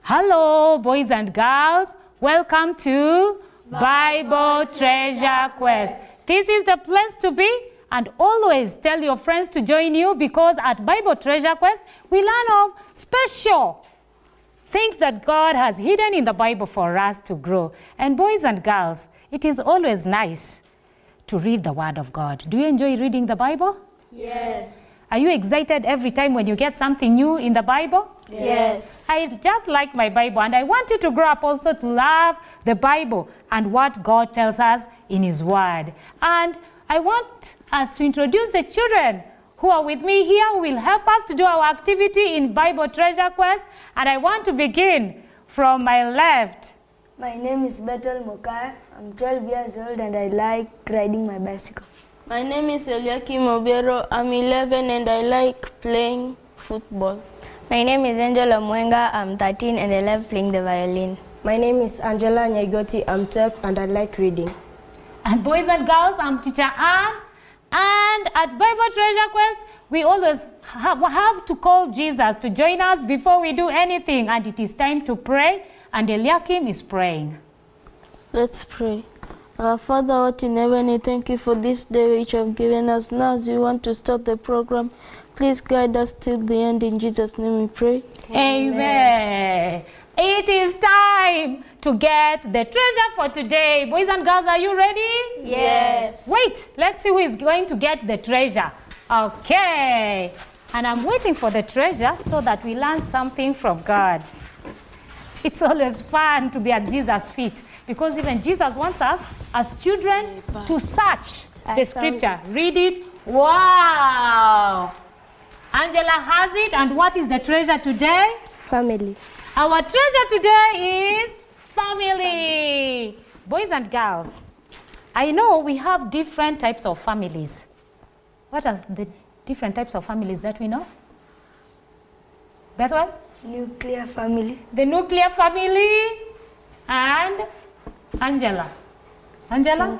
Hello, boys and girls. Welcome to Bible Treasure Quest. This is the place to be, and always tell your friends to join you, because at Bible Treasure Quest, we learn of special things that God has hidden in the Bible for us to grow. And boys and girls, it is always nice to read the Word of God. Do you enjoy reading the Bible? Yes. Are you excited every time when you get something new in the Bible? Yes. I just like my Bible, and I want you to grow up also to love the Bible and what God tells us in His Word. And I want us to introduce the children who are with me here, who will help us to do our activity in Bible Treasure Quest. And I want to begin from my left. My name is Bethel Mokai. I'm 12 years old and I like riding my bicycle. My name is Eliakim Obiero. I'm 11 and I like playing football. My name is Angela Mwenga. I'm 13 and I love playing the violin. My name is Angela Nyagoti. I'm 12 and I like reading. And boys and girls, I'm Teacher Ann. And at Bible Treasure Quest, we always have to call Jesus to join us before we do anything. And it is time to pray. And Eliakim is praying. Let's pray. Our Father, who art in heaven, we thank you for this day which you have given us. Now as we want to start the program, please guide us till the end. In Jesus' name we pray. Amen. It is time to get the treasure for today. Boys and girls, are you ready? Yes. Wait, let's see who is going to get the treasure. Okay. And I'm waiting for the treasure so that we learn something from God. It's always fun to be at Jesus' feet, because even Jesus wants us as children to search the scripture, read it. Wow! Angela has it, and what is the treasure today? Family. Our treasure today is family. Boys and girls, I know we have different types of families. What are the different types of families that we know? Bethel? Nuclear family. The nuclear family. And Angela. Angela?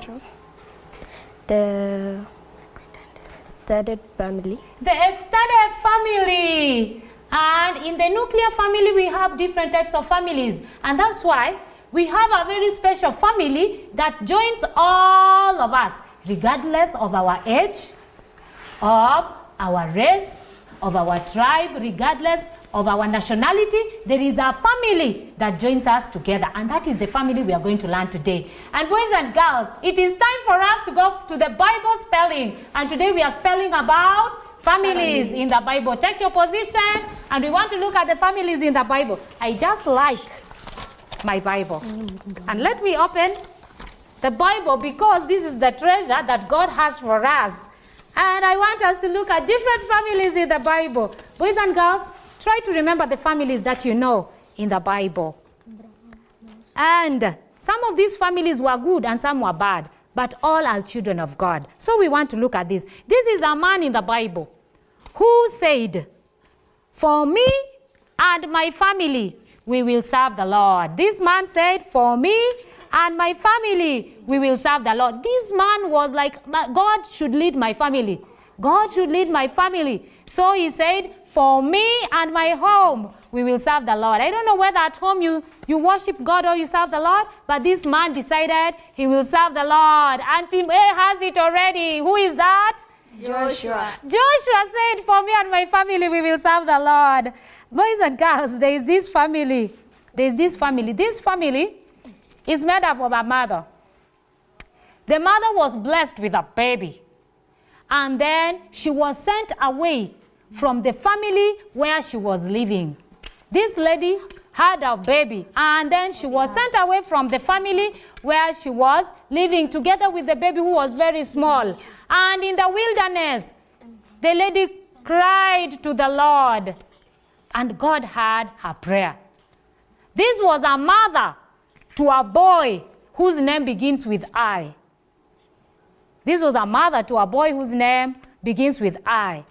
The extended family. The extended family. And in the nuclear family, we have different types of families. And that's why we have a very special family that joins all of us, regardless of our age, of our race, of our tribe, regardless of our nationality. There is a family that joins us together, and that is the family we are going to learn today. And boys and girls, it is time for us to go to the Bible spelling, and today we are spelling about families in the Bible. Take your position, and we want to look at the families in the Bible. I just like my Bible, and let me open the Bible, because this is the treasure that God has for us. And I want us to look at different families in the Bible. Boys and girls, try to remember the families that you know in the Bible. And some of these families were good and some were bad, but all are children of God. So we want to look at this. This is a man in the Bible who said, "For me and my family, we will serve the Lord." This man said, "For me and my family, we will serve the Lord." This man was like, God should lead my family. God should lead my family. So he said, "For me and my home, we will serve the Lord." I don't know whether at home you worship God or you serve the Lord, but this man decided he will serve the Lord. And Team A has it already. Who is that? Joshua. Joshua said, "For me and my family, we will serve the Lord." Boys and girls, there is this family. There is this family. This family is made up of a mother. The mother was blessed with a baby. And then she was sent away from the family where she was living. This lady had a baby, and then she was sent away from the family where she was living together with the baby, who was very small. And in the wilderness, the lady cried to the Lord, and God heard her prayer. This was a mother to a boy whose name begins with I. This was a mother to a boy whose name begins with I.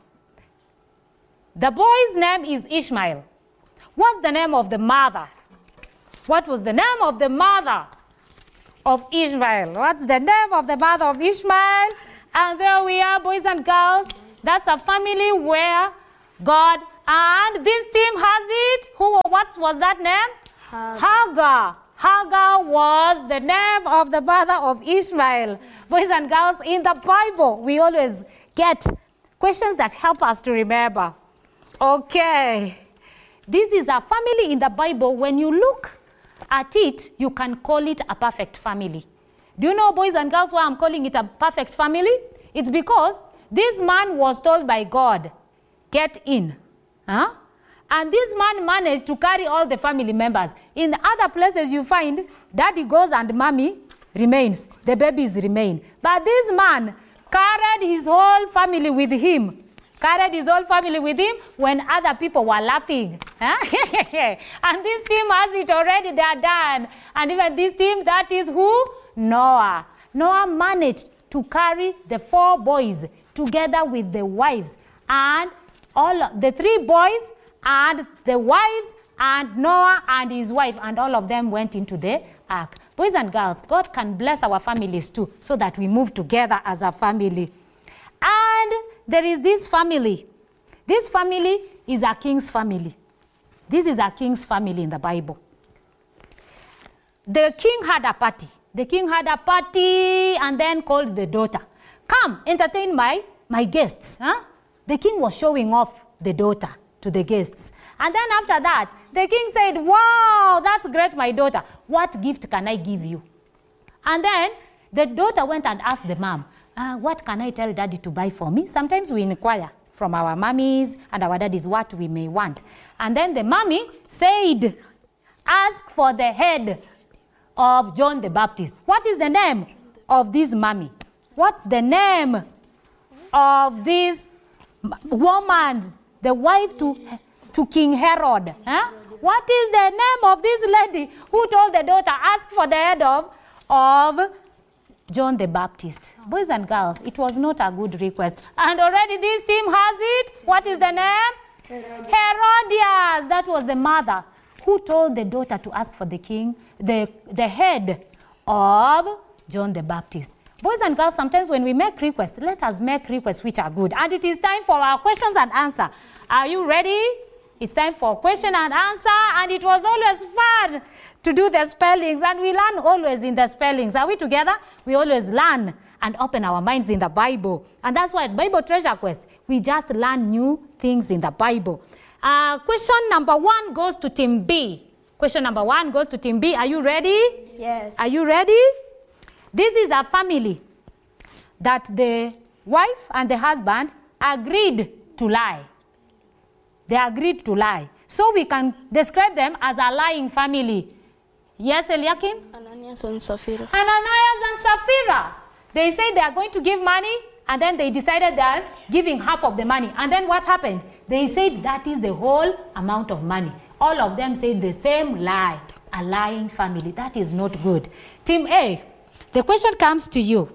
The boy's name is Ishmael. What's the name of the mother? What was the name of the mother of Ishmael? What's the name of the mother of Ishmael? And there we are, boys and girls. That's a family where God, and this team has it. What was that name? Hagar. Hagar was the name of the mother of Ishmael. Boys and girls, in the Bible, we always get questions that help us to remember. Okay. This is a family in the Bible. When you look at it, you can call it a perfect family. Do you know, boys and girls, why I'm calling it a perfect family? It's because this man was told by God, get in. Huh? And this man managed to carry all the family members. In other places you find, daddy goes and mommy remains. The babies remain. But this man carried his whole family with him. Carried his whole family with him when other people were laughing. Huh? And this team has it already, they are done. And even this team, that is who? Noah. Noah managed to carry the 4 boys together with the wives. And all the 3 boys and the wives and Noah and his wife, and all of them went into the ark. Boys and girls, God can bless our families too, so that we move together as a family. And there is this family. This family is a king's family. This is a king's family in the Bible. The king had a party. The king had a party and then called the daughter. Come, entertain my guests. Huh? The king was showing off the daughter to the guests. And then after that, the king said, wow, that's great, my daughter. What gift can I give you? And then the daughter went and asked the mom, what can I tell daddy to buy for me? Sometimes we inquire from our mommies and our daddies what we may want. And then the mommy said, ask for the head of John the Baptist. What is the name of this mommy? What's the name of this woman, the wife to King Herod? Huh? What is the name of this lady who told the daughter, ask for the head of John the Baptist? Boys and girls, it was not a good request. And already this team has it. What is the name? Herodias. That was the mother who told the daughter to ask for the king, the head of John the Baptist. Boys and girls, sometimes when we make requests, let us make requests which are good. And it is time for our questions and answer. Are you ready? It's time for question and answer. And it was always fun to do the spellings. And we learn always in the spellings. Are we together? We always learn and open our minds in the Bible. And that's why at Bible Treasure Quest, we just learn new things in the Bible. Question number 1 goes to Team B. Question number 1 goes to Team B. Are you ready? Yes. Are you ready? This is a family that the wife and the husband agreed to lie. They agreed to lie. So we can describe them as a lying family. Yes, Eliakim? Ananias and Sapphira. Ananias and Sapphira. They say they are going to give money, and then they decided they are giving half of the money. And then what happened? They said that is the whole amount of money. All of them said the same lie. A lying family. That is not good. Team A, the question comes to you.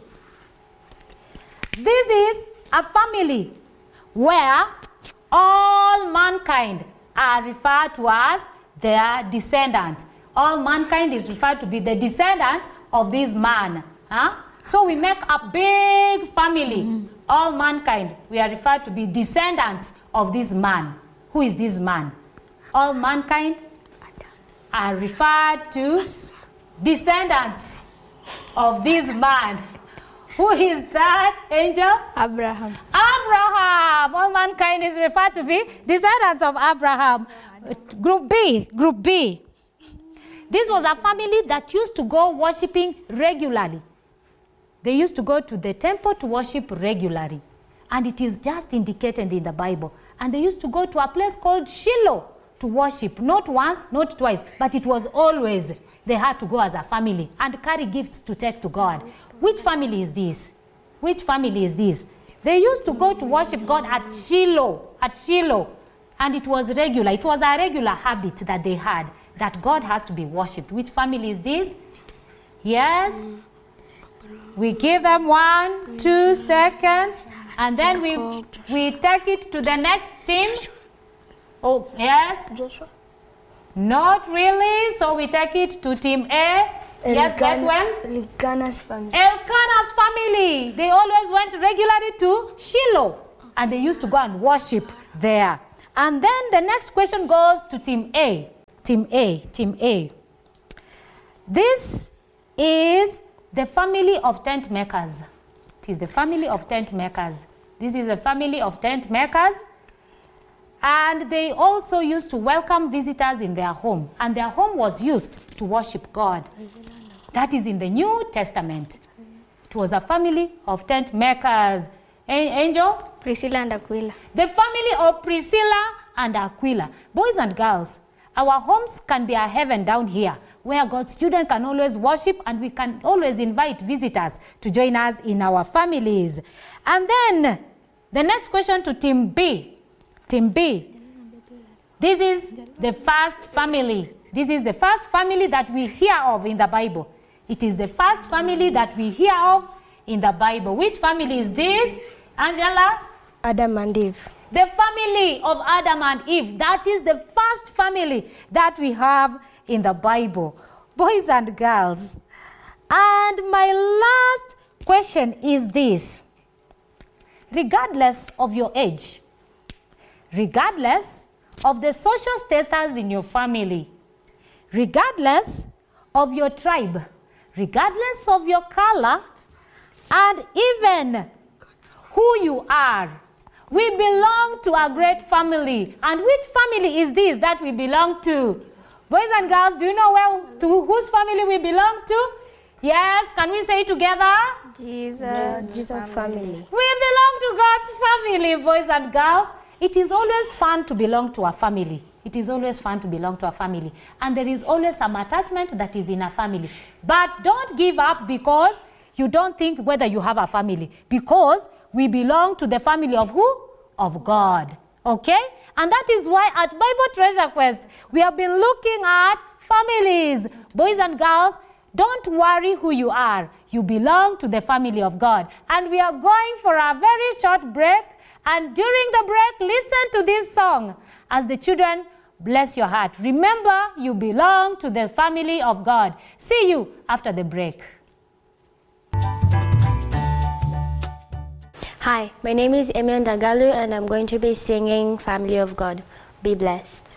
This is a family where all mankind are referred to as their descendants. All mankind is referred to be the descendants of this man. Huh? So we make a big family. All mankind, we are referred to be descendants of this man. Who is this man? All mankind are referred to descendants of this man. Who is that, Angel? Abraham. Abraham. All mankind is referred to be descendants of Abraham. Group B. Group B. This was a family that used to go worshiping regularly. They used to go to the temple to worship regularly. And it is just indicated in the Bible. And they used to go to a place called Shiloh to worship. Not once, not twice, but it was always. They had to go as a family and carry gifts to take to God. Which family is this? Which family is this? They used to go to worship God at Shiloh. At Shiloh. And it was regular. It was a regular habit that they had, that God has to be worshipped. Which family is this? Yes? We give them 1, 2 seconds, and then we take it to the next team. Oh, yes? Joshua. Not really, so we take it to Team A. Yes, get when? Elkanah's family. Elkanah's family. They always went regularly to Shiloh, and they used to go and worship there. And then the next question goes to Team A. Team A, Team A. This is the family of tent makers. It is the family of tent makers. This is a family of tent makers. And they also used to welcome visitors in their home. And their home was used to worship God. That is in the New Testament. It was a family of tent makers. Angel? Priscilla and Aquila. The family of Priscilla and Aquila. Boys and girls, our homes can be a heaven down here, where God's children can always worship, and we can always invite visitors to join us in our families. And then the next question to Team B. Team B. This is the first family. This is the first family that we hear of in the Bible. It is the first family that we hear of in the Bible. Which family is this, Angela? Adam and Eve. The family of Adam and Eve. That is the first family that we have in the Bible. Boys and girls. And my last question is this. Regardless of your age, regardless of the social status in your family, regardless of your tribe, regardless of your color, and even who you are, we belong to a great family. And which family is this that we belong to? Boys and girls, do you know to whose family we belong to? Yes, can we say it together? Jesus family. We belong to God's family, boys and girls. It is always fun to belong to a family. It is always fun to belong to a family. And there is always some attachment that is in a family. But don't give up because you don't think whether you have a family. Because we belong to the family of who? Of God. Okay? And that is why at Bible Treasure Quest, we have been looking at families. Boys and girls, don't worry who you are. You belong to the family of God. And we are going for a very short break. And during the break, listen to this song as the children bless your heart. Remember, you belong to the family of God. See you after the break. Hi, my name is Emian Dagalu and I'm going to be singing Family of God. Be blessed.